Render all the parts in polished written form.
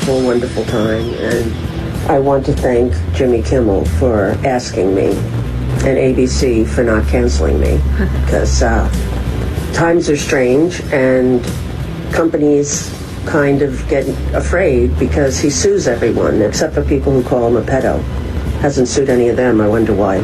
wonderful, wonderful time. And I want to thank Jimmy Kimmel for asking me and ABC for not canceling me, because times are strange and companies kind of get afraid because he sues everyone except for people who call him a pedo. Hasn't sued any of them. I wonder why.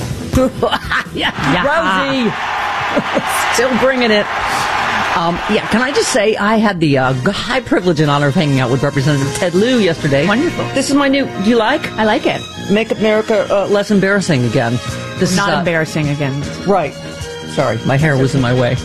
Rosie! Still bringing it. Can I just say I had the high privilege and honor of hanging out with Representative Ted Lieu yesterday. Wonderful. This is my new... Do you like? I like it. Make America less embarrassing again. This Not is embarrassing again. Right. Sorry, my hair was in my way.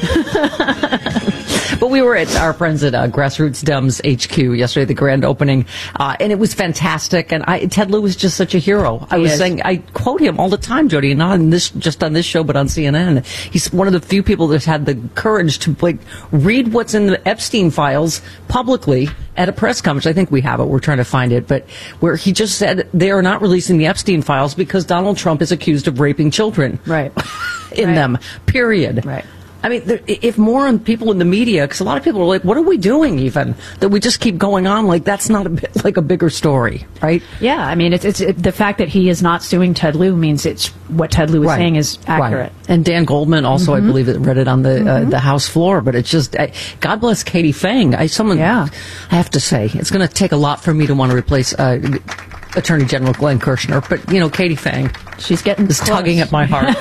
But we were at our friends at Grassroots Dems HQ yesterday, the grand opening, and it was fantastic. And Ted Lieu was just such a hero. I was saying, I quote him all the time, Jody, not just on this show, but on CNN. He's one of the few people that's had the courage to read what's in the Epstein files publicly at a press conference. I think we have it. We're trying to find it, but where he just said they are not releasing the Epstein files because Donald Trump is accused of raping children. Right. In them. Period. Right. I mean, if more people in the media, because a lot of people are like, what are we doing even? That we just keep going on like that's not a bigger story, right? Yeah, I mean, it's the fact that he is not suing Ted Lieu means it's what Ted Lieu is saying is accurate. Right. And Dan Goldman also, I believe, read it on the House floor. But it's just, God bless Katie Fang. I have to say, it's going to take a lot for me to want to replace Attorney General Glenn Kirshner. But, Katie Fang. She's getting tugging at my heart.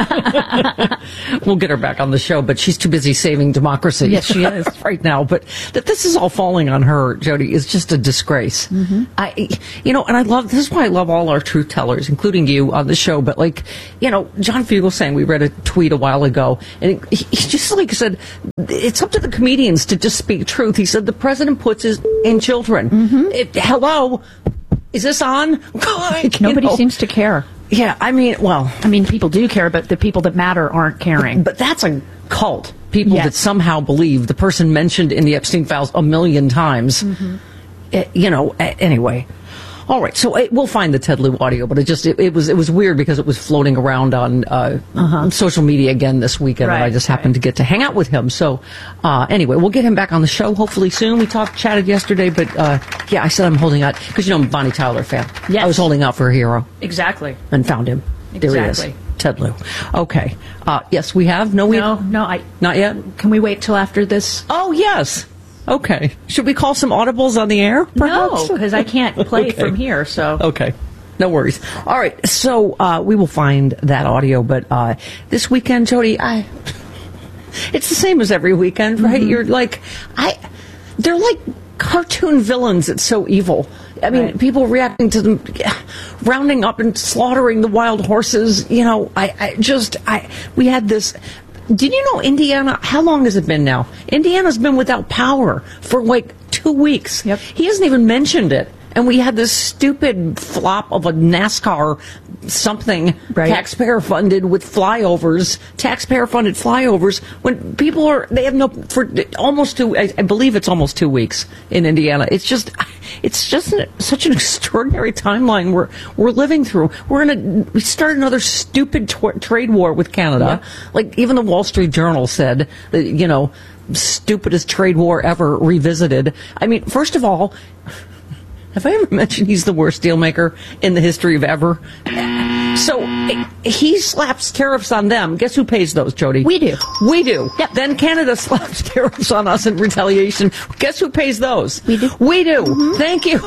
We'll get her back on the show, but she's too busy saving democracy. Yes, she is. Right now. But that this is all falling on her, Jody, is just a disgrace. And this is why I love all our truth tellers, including you on the show. But John Fugelsang, we read a tweet a while ago, and he just said, it's up to the comedians to just speak truth. He said, the president puts his in children. Hello? Is this on? Nobody seems to care. Yeah, people do care, but the people that matter aren't caring. But that's a cult. People that somehow believe the person mentioned in the Epstein files a million times. Anyway. All right, so we'll find the Ted Lieu audio, but it was weird because it was floating around on social media again this weekend, and I just happened to get to hang out with him. So anyway, we'll get him back on the show hopefully soon. We chatted yesterday, but I said I'm holding out because I'm a Bonnie Tyler fan. Yes. I was holding out for a hero. Exactly. And found him. Exactly. There he is. Ted Lieu. Okay. Yes, we have. No, not yet. Can we wait till after this? Oh yes. Okay. Should we call some audibles on the air, perhaps? No, because I can't play from here, so... Okay. No worries. All right. So we will find that audio, but this weekend, Jody, it's the same as every weekend, right? You're like... They're like cartoon villains. It's so evil. I mean, people reacting to them, rounding up and slaughtering the wild horses. We had this... Did you know Indiana, how long has it been now? Indiana's been without power for 2 weeks. Yep. He hasn't even mentioned it. And we had this stupid flop of a NASCAR something, taxpayer-funded with taxpayer-funded flyovers, when people they have no, for almost I believe it's almost 2 weeks in Indiana. It's just such an extraordinary timeline we're living through. We started another stupid trade war with Canada. Yeah. Even the Wall Street Journal said that, stupidest trade war ever revisited. I mean, first of all, have I ever mentioned he's the worst deal maker in the history of ever? So he slaps tariffs on them. Guess who pays those, Jody? We do. We do. Yep. Then Canada slaps tariffs on us in retaliation. Guess who pays those? We do. We do. Thank you.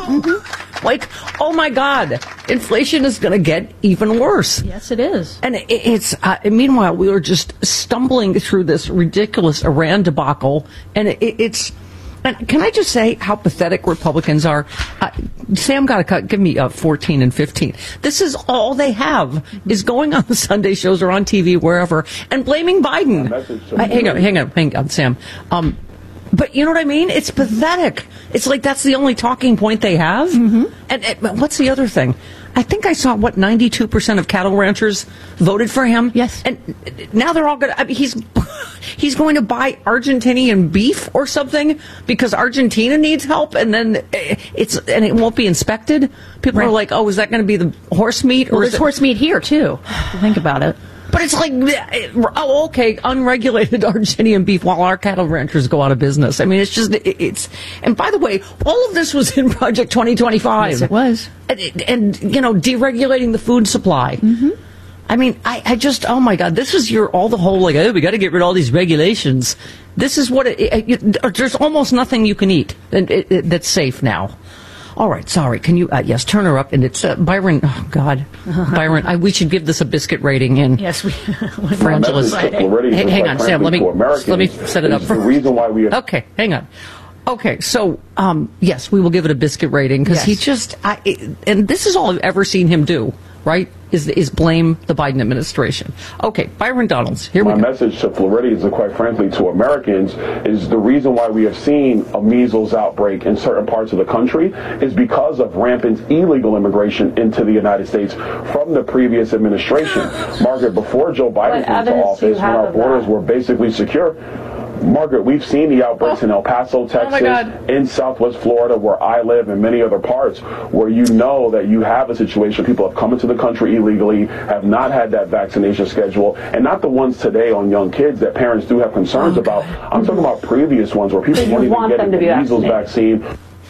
Oh my God, inflation is going to get even worse. Yes, it is. And it's meanwhile, we were just stumbling through this ridiculous Iran debacle, and it's... And can I just say how pathetic Republicans are? Sam got to give me 14 and 15. This is all they have, is going on the Sunday shows or on TV, wherever, and blaming Biden. Hang on, Sam. But you know what I mean? It's pathetic. It's like that's the only talking point they have. Mm-hmm. And what's the other thing? I think I saw, 92% of cattle ranchers voted for him? Yes. And now they're all going to... he's going to buy Argentinian beef or something because Argentina needs help, and then it won't be inspected. People are like, oh, is that going to be the horse meat? Or there's horse meat here, too. Think about it. But it's like, oh, okay, unregulated Argentinian beef while our cattle ranchers go out of business. I mean, it's just, and by the way, all of this was in Project 2025. Yes, it was. And deregulating the food supply. Mm-hmm. I mean, I just, oh my God, this is all the whole, like, oh, we got to get rid of all these regulations. This is what there's almost nothing you can eat that's safe now. All right, sorry. Can you, yes, turn her up. And it's Byron. Oh, God. Byron, we should give this a biscuit rating in. Yes, we. For Angela's. Hang on, Sam. Let me set it up. The reason why we. Okay, hang on. Okay, so, yes, we will give it a biscuit rating because he just, and this is all I've ever seen him do, right? Is blame the Biden administration. Okay, Byron Donalds, here we go. My message to Floridians and quite frankly to Americans is the reason why we have seen a measles outbreak in certain parts of the country is because of rampant illegal immigration into the United States from the previous administration. Margaret, before Joe Biden came into office, when our borders were basically secure, Margaret, we've seen the outbreaks in El Paso, Texas, in Southwest Florida, where I live, and many other parts, where you know that you have a situation. People have come into the country illegally, have not had that vaccination schedule, and not the ones today on young kids that parents do have concerns about. I'm talking about previous ones where people weren't even getting the measles vaccine.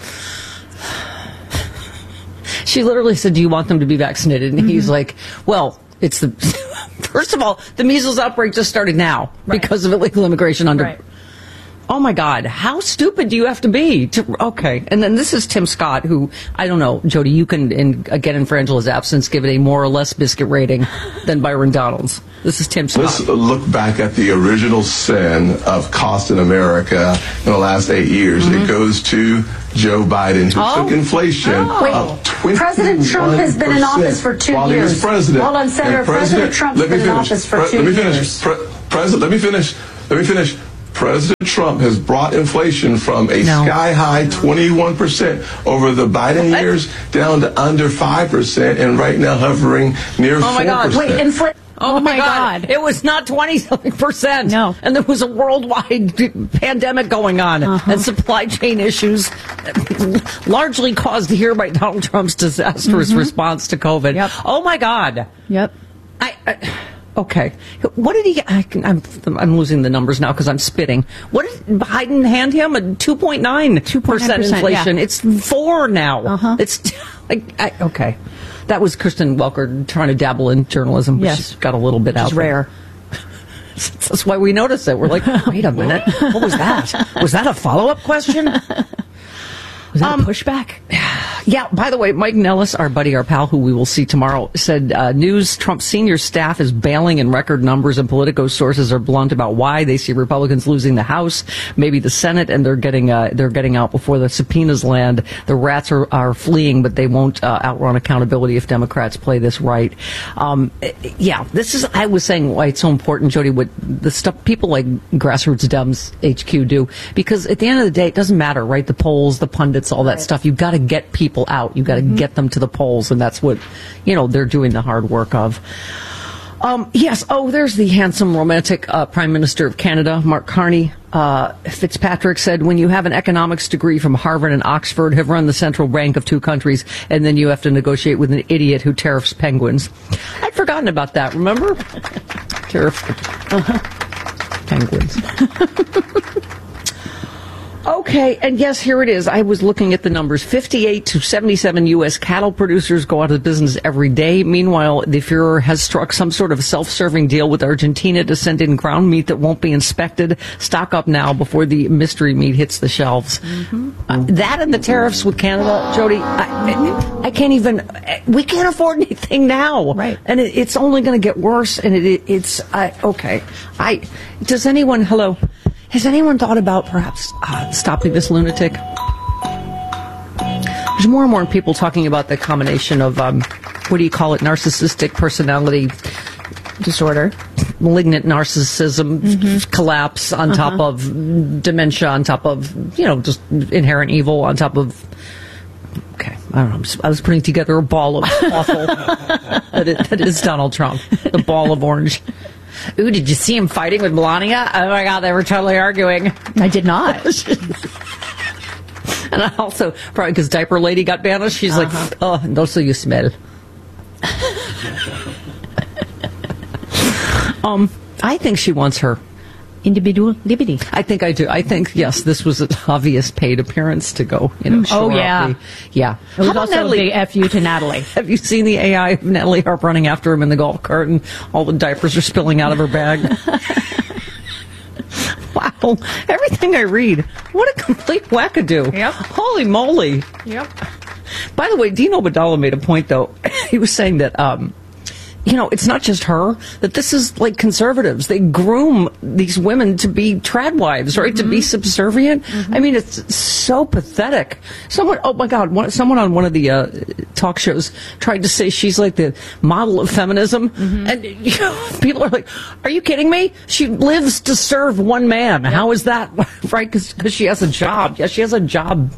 She literally said, do you want them to be vaccinated? And he's like, well, it's the... First of all, the measles outbreak just started now because of illegal immigration under... Right. Oh, my God. How stupid do you have to be? Okay. And then this is Tim Scott, who, I don't know, Jody, you can, again, in Frangela's absence, give it a more or less biscuit rating than Byron Donalds. This is Tim Scott. Let's look back at the original sin of cost in America in the last 8 years. Mm-hmm. It goes to Joe Biden, who took inflation up 21%. President Trump has been in office for 2 years. While he was president. Hold on, Senator. President Trump's been in office for 2 years. Let me finish. President Trump has brought inflation from a sky-high 21% over the Biden years down to under 5%, and right now hovering near 4%. Oh, my God. Wait, Oh, my God. It was not 20-something%. No. And there was a worldwide pandemic going on and supply chain issues largely caused here by Donald Trump's disastrous response to COVID. Yep. Oh, my God. Yep. Okay. What did he... I'm losing the numbers now because I'm spitting. What did Biden hand him? A 2.9% inflation. Yeah. It's 4 now. It's... okay. That was Kristen Welker trying to dabble in journalism, which she's got a little bit out there. Rare. That's why we noticed it. We're like, wait a minute. What was that? Was that a follow-up question? Was that a pushback? Yeah, by the way, Mike Nellis, our buddy, our pal, who we will see tomorrow, said news Trump's senior staff is bailing in record numbers, and Politico sources are blunt about why they see Republicans losing the House, maybe the Senate, and they're getting out before the subpoenas land. The rats are fleeing, but they won't outrun accountability if Democrats play this right. This is, I was saying why it's so important, Jody, what the stuff people like Grassroots Dems HQ do, because at the end of the day, it doesn't matter, right? The polls, the pundits, all that stuff. You've got to get people out. You've got to get them to the polls, and that's what, they're doing the hard work of. Yes. Oh, there's the handsome, romantic Prime Minister of Canada, Mark Carney. Fitzpatrick said, when you have an economics degree from Harvard and Oxford, have run the central bank of 2 countries, and then you have to negotiate with an idiot who tariffs penguins. I'd forgotten about that, remember? Tariff penguins. Okay, and yes, here it is. I was looking at the numbers. 58 to 77 U.S. cattle producers go out of business every day. Meanwhile, the Fuhrer has struck some sort of self-serving deal with Argentina to send in ground meat that won't be inspected. Stock up now before the mystery meat hits the shelves. That and the tariffs with Canada, Jody, I can't even... We can't afford anything now. Right. And it's only going to get worse, and it's... okay. Does anyone... Hello? Has anyone thought about perhaps stopping this lunatic? There's more and more people talking about the combination of, what do you call it, narcissistic personality disorder, malignant narcissism, collapse on top of dementia, on top of, just inherent evil, on top of... Okay, I don't know. I was putting together a ball of awful that is Donald Trump, the ball of orange. Ooh, did you see him fighting with Melania? Oh, my God, they were totally arguing. I did not. And I also, probably because Diaper Lady got banished, she's like, oh, and also you smell. I think she wants her individual liberty. I think I do. I think, yes, this was an obvious paid appearance to go, Oh, yeah. Yeah. It was also a big F you to Natalie. Have you seen the AI of Natalie Harp running after him in the golf cart and all the diapers are spilling out of her bag? Wow. Everything I read. What a complete wackadoo. Yep. Holy moly. Yep. By the way, Dean Obeidallah made a point, though. He was saying that, it's not just her, that this is like conservatives. They groom these women to be trad wives, right? To be subservient. I mean, it's so pathetic. Someone on one of the talk shows tried to say she's like the model of feminism. And people are like, are you kidding me? She lives to serve one man. Yep. How is that? Right? Because she has a job. Yeah, she has a job.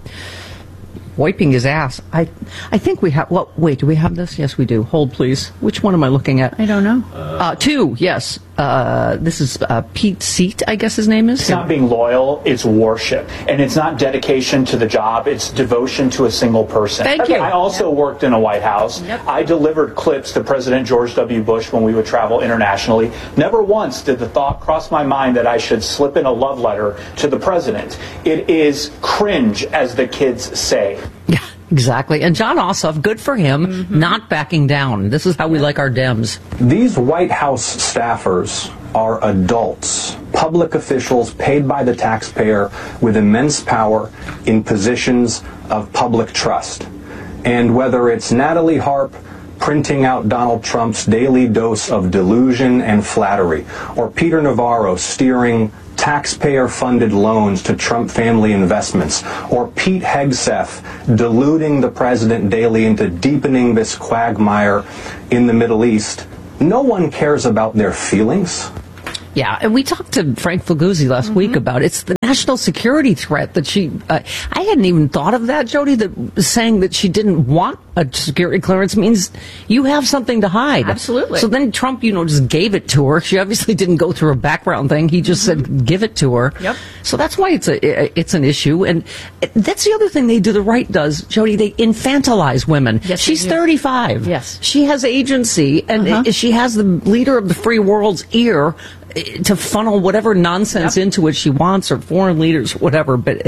Wiping his ass. I think we have... Well, wait, do we have this? Yes, we do. Hold, please. Which one am I looking at? I don't know. 2, yes. This is Pete Seat, I guess his name is. It's not being loyal, it's worship. And it's not dedication to the job, it's devotion to a single person. Thank you. I also worked in a White House. Yep. I delivered clips to President George W. Bush when we would travel internationally. Never once did the thought cross my mind that I should slip in a love letter to the president. It is cringe, as the kids say. Yeah, exactly. And John Ossoff, good for him, not backing down. This is how we like our Dems. These White House staffers are adults, public officials paid by the taxpayer with immense power in positions of public trust. And whether it's Natalie Harp printing out Donald Trump's daily dose of delusion and flattery, or Peter Navarro steering taxpayer-funded loans to Trump family investments, or Pete Hegseth deluding the president daily into deepening this quagmire in the Middle East, no one cares about their feelings. Yeah, and we talked to Frank Faguzzi last week about it. It's the national security threat that she... I hadn't even thought of that, Jody, that saying that she didn't want a security clearance means you have something to hide. Absolutely. So then Trump, just gave it to her. She obviously didn't go through a background thing. He just said, give it to her. Yep. So that's why it's an issue. And that's the other thing the right does, Jody. They infantilize women. Yes, she's 35. Yes. She has agency, and she has the leader of the free world's ear to funnel whatever nonsense into it she wants, or foreign leaders, whatever. But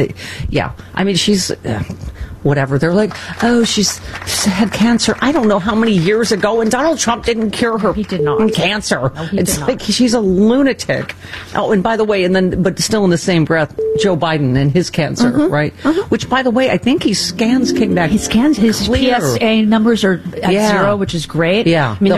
I mean, she's whatever. They're like, oh, she's had cancer. I don't know how many years ago, and Donald Trump didn't cure her. He did not. Cancer. No, he it's did not. like she's a lunatic. Oh, and by the way, but still in the same breath, Joe Biden and his cancer, right? Which, by the way, I think his scans came back. He scans his clear. PSA numbers are at 0, which is great. Yeah, I mean,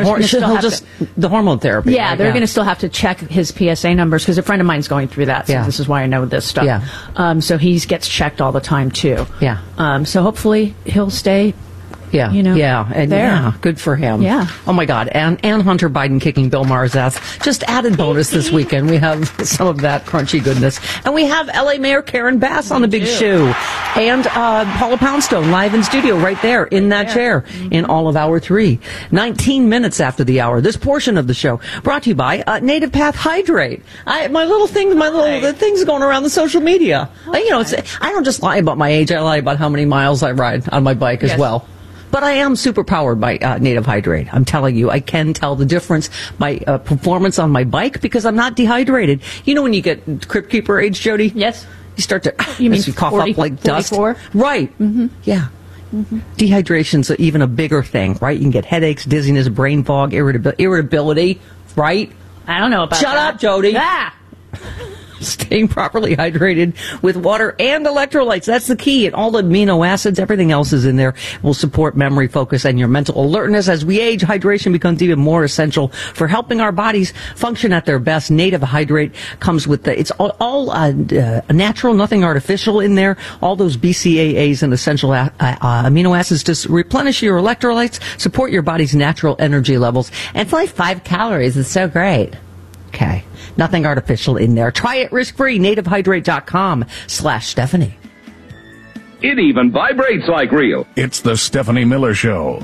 the hormone therapy. Yeah, right? they're going to still have to check his PSA numbers, because a friend of mine's going through that. So this is why I know this stuff. Yeah. So he gets checked all the time too. Yeah. So hopefully he'll stay. Yeah, and there. Good for him. Yeah. Oh my God, and Hunter Biden kicking Bill Maher's ass. Just added bonus this weekend. We have some of that crunchy goodness, and we have LA Mayor Karen Bass on the big shoe, and Paula Poundstone live in studio right there in that chair in all of hour 3. 19 minutes after the hour. This portion of the show brought to you by Native Path Hydrate. The things going around the social media. I don't just lie about my age. I lie about how many miles I ride on my bike as well. But I am super powered by Native Hydrate. I'm telling you, I can tell the difference by performance on my bike because I'm not dehydrated. You know when you get Crypt Keeper age, Jody? Yes. You start to you cough 40, up like 44? dust. Right. Yeah. Dehydration's even a bigger thing, right? You can get headaches, dizziness, brain fog, irritability, right? I don't know about Shut that. up, Jody. Ah! Staying properly hydrated with water and electrolytes. That's the key. And all the amino acids, everything else is in there, will support memory, focus, and your mental alertness. As we age, hydration becomes even more essential for helping our bodies function at their best. Native Hydrate comes with it's all natural, nothing artificial in there. All those BCAAs and essential amino acids to replenish your electrolytes, support your body's natural energy levels. And it's only 5 calories. It's so great. Okay. Nothing artificial in there. Try it risk-free. NativeHydrate.com/Stephanie. It even vibrates like real. It's the Stephanie Miller Show.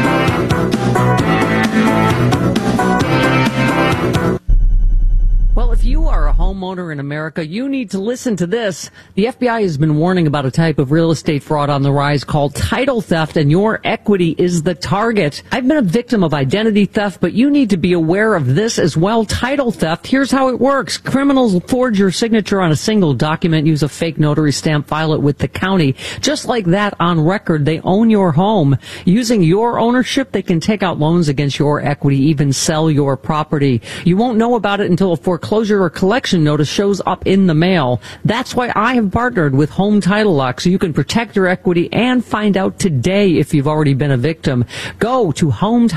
Well, If you are a homeowner in America, you need to listen to this. The FBI has been warning about a type of real estate fraud on the rise called title theft, and your equity is the target. I've been a victim of identity theft, but you need to be aware of this as well. Title theft, here's how it works. Criminals will forge your signature on a single document, use a fake notary stamp, file it with the county. Just like that, on record, they own your home. Using your ownership, they can take out loans against your equity, even sell your property. You won't know about it until a foreclosure or collection notice shows up in the mail. That's why I have partnered with Home Title Lock, so you can protect your equity and find out today if you've already been a victim. Go to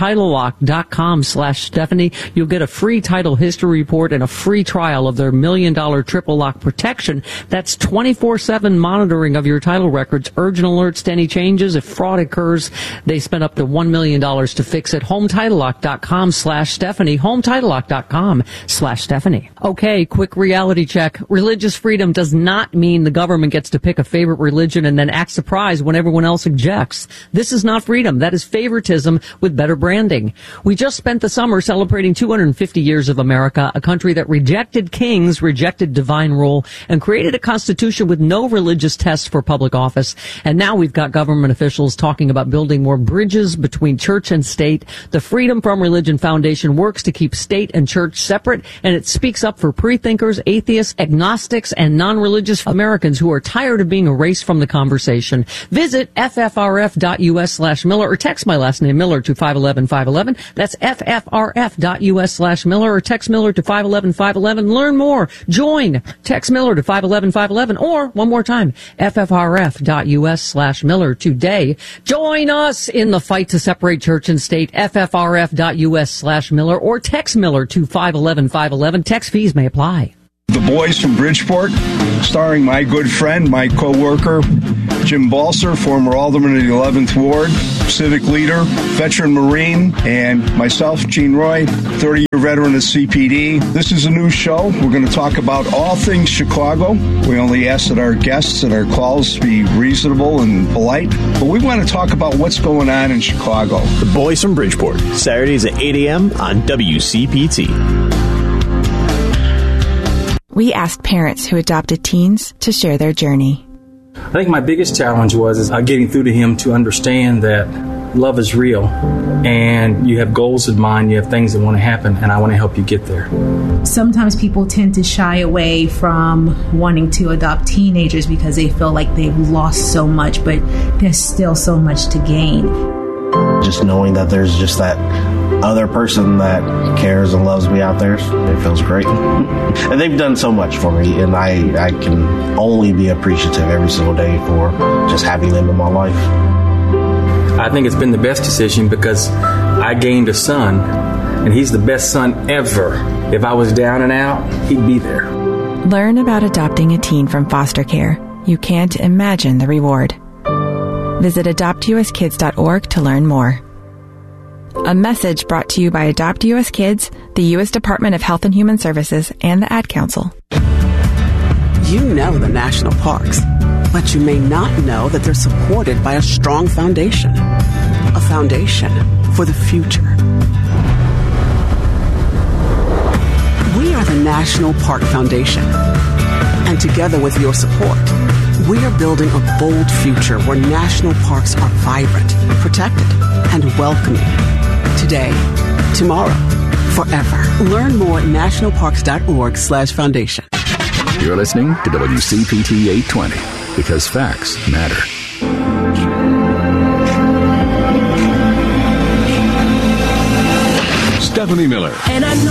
HomeTitleLock.com/Stephanie. You'll get a free title history report and a free trial of their $1 million triple lock protection. That's 24/7 monitoring of your title records, urgent alerts to any changes. If fraud occurs, they spend up to $1 million to fix it. HomeTitleLock.com/Stephanie. HomeTitleLock.com/Stephanie. Okay, quick reality check. Religious freedom does not mean the government gets to pick a favorite religion and then act surprised when everyone else objects. This is not freedom. That is favoritism with better branding. We just spent the summer celebrating 250 years of America, a country that rejected kings, rejected divine rule, and created a constitution with no religious tests for public office. And now we've got government officials talking about building more bridges between church and state. The Freedom from Religion Foundation works to keep state and church separate, and it speaks up for pre-thinkers, atheists, agnostics, and non-religious Americans who are tired of being erased from the conversation. Visit ffrf.us/Miller or text my last name Miller to 511-511. That's ffrf.us/Miller or text Miller to 511-511. Learn more. Join. Text Miller to 511-511 or one more time, ffrf.us/Miller today. Join us in the fight to separate church and state. ffrf.us/Miller or text Miller to 511-511. Text fees may apply. The Boys from Bridgeport, starring my good friend, my co-worker, Jim Balser, former alderman of the 11th Ward, civic leader, veteran Marine, and myself, Gene Roy, 30-year veteran of CPD. This is a new show. We're going to talk about all things Chicago. We only ask that our guests and our calls be reasonable and polite, but we want to talk about what's going on in Chicago. The Boys from Bridgeport, Saturdays at 8 a.m. on WCPT. We asked parents who adopted teens to share their journey. I think my biggest challenge was getting through to him to understand that love is real and you have goals in mind, you have things that want to happen, and I want to help you get there. Sometimes people tend to shy away from wanting to adopt teenagers because they feel like they've lost so much, but there's still so much to gain. Just knowing that there's just that other person that cares and loves me out there, it feels great. And they've done so much for me, and I can only be appreciative every single day for just having them in my life. I think it's been the best decision because I gained a son, and he's the best son ever. If I was down and out, he'd be there. Learn about adopting a teen from foster care. You can't imagine the reward. Visit adoptuskids.org to learn more. A message brought to you by Adopt U.S. Kids, the U.S. Department of Health and Human Services, and the Ad Council. You know the national parks, but you may not know that they're supported by a strong foundation. A foundation for the future. We are the National Park Foundation. And together with your support, we are building a bold future where national parks are vibrant, protected, and welcoming. Today, tomorrow, forever. Learn more at nationalparks.org/foundation. You're listening to WCPT 820 because facts matter. Stephanie Miller. And I know